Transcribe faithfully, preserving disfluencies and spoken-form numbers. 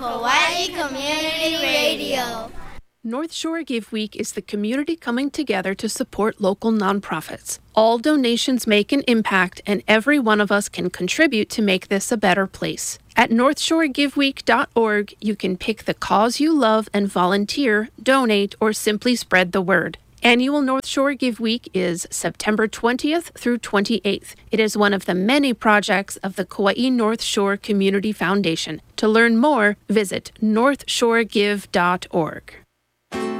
Hawaii Community Radio. North Shore Give Week is the community coming together to support local nonprofits. All donations make an impact, and every one of us can contribute to make this a better place. At north shore give week dot org, you can pick the cause you love and volunteer, donate, or simply spread the word. Annual North Shore Give Week is September twentieth through twenty-eighth. It is one of the many projects of the Kauai North Shore Community Foundation. To learn more, visit north shore give dot org.